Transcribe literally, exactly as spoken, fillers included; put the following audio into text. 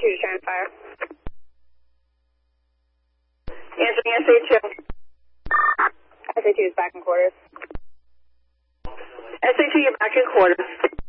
two to transpire. Answering S A two. S A two is back in quarters. S A two, you're back in quarters.